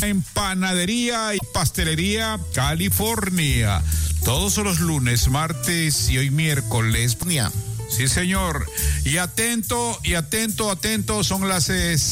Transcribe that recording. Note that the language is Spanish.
en Panadería y Pastelería California. Todos los lunes, martes y hoy miércoles. Sí, señor. Y atento, son las